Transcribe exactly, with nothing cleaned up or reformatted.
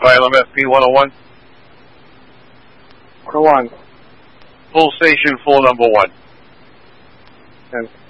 Phylum F P one oh one. one oh one. Full station, full number one. And